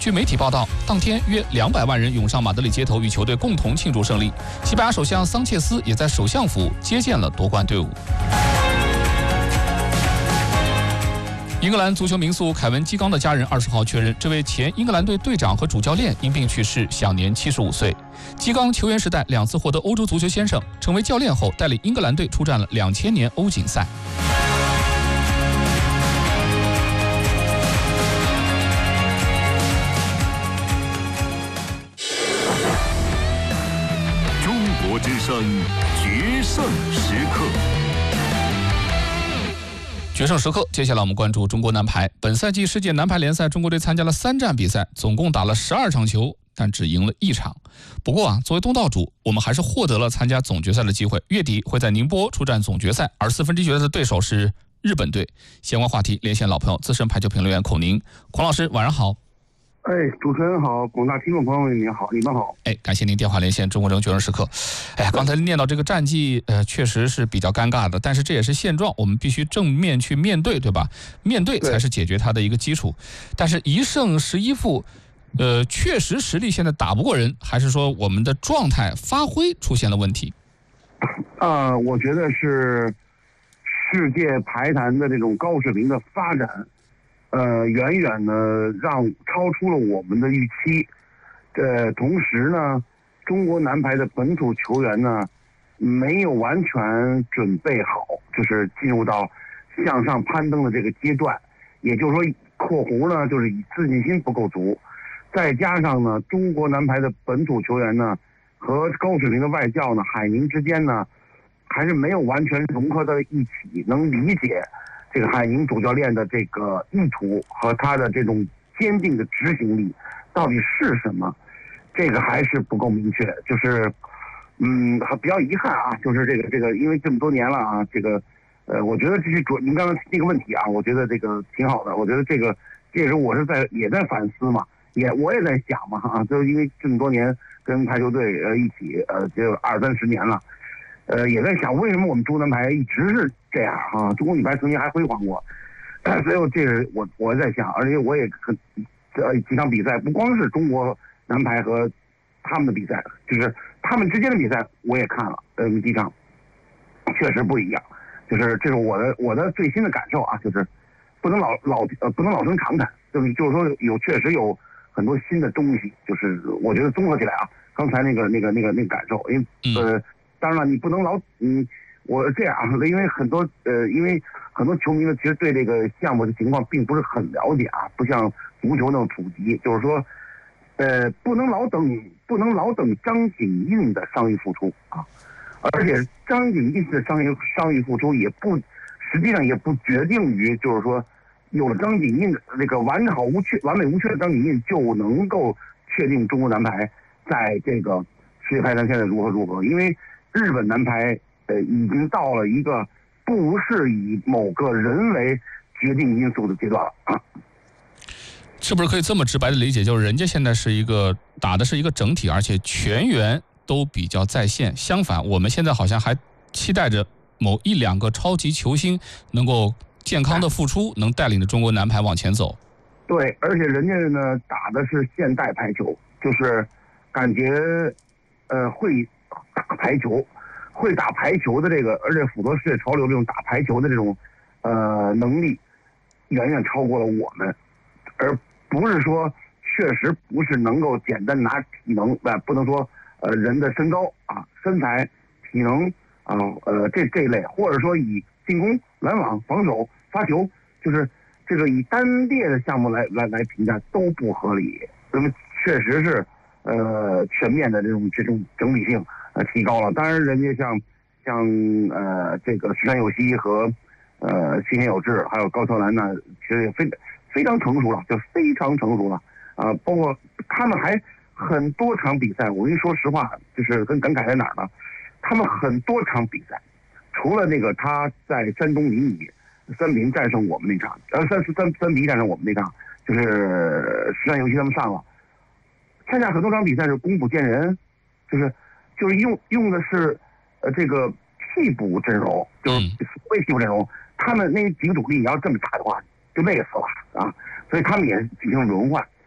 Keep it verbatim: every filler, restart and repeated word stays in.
据媒体报道，当天约两百万人涌上马德里街头与球队共同庆祝胜利。西班牙首相桑切斯也在首相府接见了夺冠队伍。英格兰足球名宿凯文·基冈的家人二十号确认，这位前英格兰队队长和主教练因病去世，享年七十五岁。基冈球员时代两次获得欧洲足球先生，成为教练后带领英格兰队出战了两千年欧锦赛。 中国之声决胜时刻。 决胜时刻，接下来我们关注中国男排。本赛季世界男排联赛，中国队参加了三站比赛，总共打了十二场球，但只赢了一场。不过啊，作为东道主，我们还是获得了参加总决赛的机会。月底会在宁波出战总决赛，而四分之一决赛的对手是日本队。相关话题连线老朋友、资深排球评论员孔宁。孔老师，晚上好。 哎，主持人好，广大听众朋友们您好，你们好。 哎，感谢您电话连线中国人决胜时刻。哎呀，刚才念到这个战绩，呃，确实是比较尴尬的，但是这也是现状，我们必须正面去面对，对吧？面对才是解决它的一个基础。但是一胜十一负，呃，确实实力现在打不过人，还是说我们的状态发挥出现了问题？ 啊、呃，我觉得是世界排坛的这种高水平的发展。呃，远远的让超出了我们的预期。呃，同时呢，中国男排的本土球员呢，没有完全准备好，就是进入到向上攀登的这个阶段。也就是说，括弧呢，就是以自信心不够足，再加上呢，中国男排的本土球员呢和高水平的外教呢，海宁之间呢，还是没有完全融合在一起，能理解这个海宁主教练的这个意图和他的这种坚定的执行力到底是什么，这个还是不够明确。就是，嗯，比较遗憾啊，就是这个这个，因为这么多年了啊，这个，呃，我觉得这是主您刚刚这个问题啊，我觉得这个挺好的。我觉得这个这时候我是在也在反思嘛，也我也在想嘛啊，就是因为这么多年跟排球队呃一起呃，就二三十年了。呃，也在想为什么我们中国男排一直是这样啊？中国女排曾经还辉煌过，所以这是我我在想，而且我也很这几场比赛，不光是中国男排和他们的比赛，就是他们之间的比赛我也看了，嗯，几场确实不一样。就是这是我的我的最新的感受啊，就是不能老老呃不能老生常谈，就是就是说有确实有很多新的东西，就是我觉得综合起来啊，刚才那个那个那个那个感受，因为呃。当然了，你不能老嗯，我这样啊，因为很多呃，因为很多球迷呢，其实对这个项目的情况并不是很了解啊，不像足球那种普及。就是说，呃，不能老等，不能老等张景印的伤愈复出啊，而且张景印的伤愈伤愈复出也不，实际上也不决定于就是说，有了张景印的那个完好无缺、完美无缺的张景印，就能够确定中国男排在这个世界排坛现在如何如何，因为。日本男排呃已经到了一个不是以某个人为决定因素的阶段了啊。 是不是可以这么直白的理解，就是人家现在是一个打的是一个整体，而且全员都比较在线。相反，我们现在好像还期待着某一两个超级球星能够健康的复出，能带领着中国男排往前走。 对，而且人家呢打的是现代排球，就是感觉呃会。打排球，会打排球的这个，而且符合世界潮流这种打排球的这种，呃，能力，远远超过了我们，而不是说确实不是能够简单拿体能，呃，不能说呃人的身高啊、身材、体能啊、呃这这一类，或者说以进攻、拦网、防守、发球，就是这个以单列的项目来来来评价都不合理。那么确实是呃全面的这种这种整体性。呃，提高了。当然，人家像像呃这个石川佑希和呃新田有志，还有高桥兰呢，其实也非非常成熟了，就非常成熟了啊、呃。包括他们还很多场比赛，我跟你说实话，就是很感慨在哪儿呢？他们很多场比赛，除了那个他在山东临沂三比零战胜我们那场，呃三三三比一战胜我们那场，就是石川佑希他们上了。参加很多场比赛是攻不见人，就是。就是用用的是，呃，这个替补阵容，就是所谓替补阵容，他们那几个主力，你要这么打的话，就累死了啊！所以他们也进行轮换。